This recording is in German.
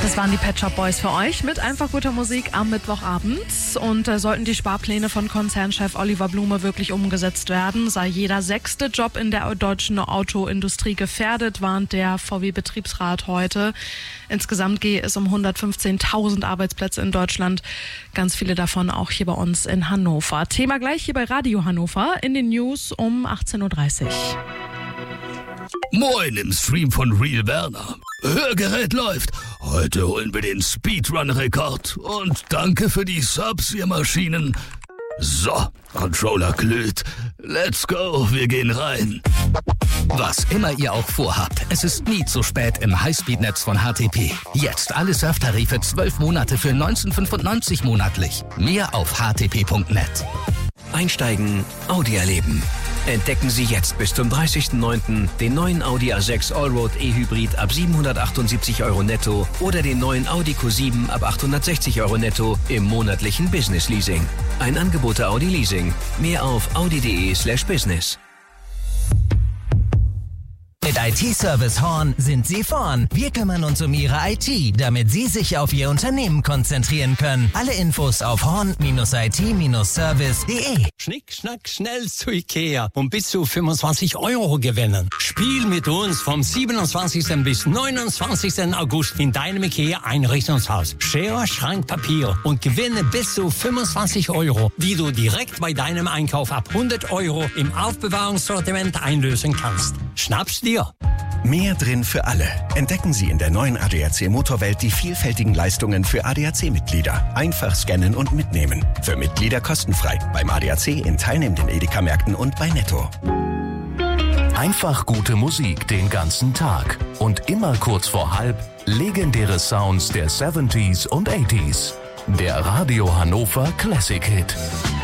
Das waren die Pet Shop Boys für euch mit einfach guter Musik am Mittwochabend. Und sollten die Sparpläne von Konzernchef Oliver Blume wirklich umgesetzt werden, sei jeder 6. Job in der deutschen Autoindustrie gefährdet, warnt der VW-Betriebsrat heute. Insgesamt gehe es um 115.000 Arbeitsplätze in Deutschland, ganz viele davon auch hier bei uns in Hannover. Thema gleich hier bei Radio Hannover in den News um 18.30 Uhr. Moin im Stream von Real Werner. Hörgerät läuft. Heute holen wir den Speedrun-Rekord. Und danke für die Subs, ihr Maschinen. So, Controller glüht. Let's go, wir gehen rein. Was immer ihr auch vorhabt, es ist nie zu spät im Highspeed-Netz von HTP. Jetzt alle Surftarife 12 Monate für 19,95 monatlich. Mehr auf htp.net. Einsteigen, Audi erleben. Entdecken Sie jetzt bis zum 30.09. den neuen Audi A6 Allroad E-Hybrid ab 778 € netto oder den neuen Audi Q7 ab 860 € netto im monatlichen Business Leasing. Ein Angebot der Audi Leasing. Mehr auf audi.de/business. Mit IT-Service Horn sind Sie vorn. Wir kümmern uns um Ihre IT, damit Sie sich auf Ihr Unternehmen konzentrieren können. Alle Infos auf horn-it-service.de. Schnick, schnack, schnell zu Ikea und bis zu 25 € gewinnen. Spiel mit uns vom 27. bis 29. August in deinem Ikea-Einrichtungshaus. Schere, Schrank, Papier und gewinne bis zu 25 €, die du direkt bei deinem Einkauf ab 100 € im Aufbewahrungssortiment einlösen kannst. Schnapp's dir. Mehr drin für alle. Entdecken Sie in der neuen ADAC Motorwelt die vielfältigen Leistungen für ADAC-Mitglieder. Einfach scannen und mitnehmen. Für Mitglieder kostenfrei. Beim ADAC in teilnehmenden Edeka-Märkten und bei Netto. Einfach gute Musik den ganzen Tag. Und immer kurz vor halb legendäre Sounds der 70s und 80s. Der Radio Hannover Classic Hit.